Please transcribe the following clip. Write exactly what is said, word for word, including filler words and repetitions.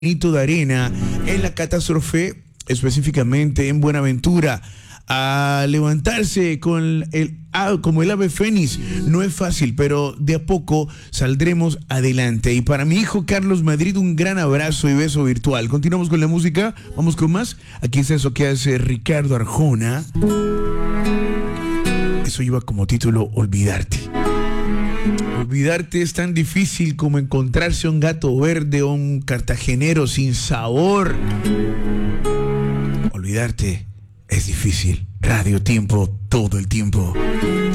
granito de arena en la catástrofe, específicamente en Buenaventura. A levantarse con el, como el ave fénix no es fácil, pero de a poco saldremos adelante. Y para mi hijo Carlos Madrid, un gran abrazo y beso virtual. Continuamos con la música, vamos con más. Aquí está eso que hace Ricardo Arjona. Eso lleva como título Olvidarte. Olvidarte es tan difícil como encontrarse un gato verde o un cartagenero sin sabor. Olvidarte es difícil. Radio Tiempo, todo el tiempo.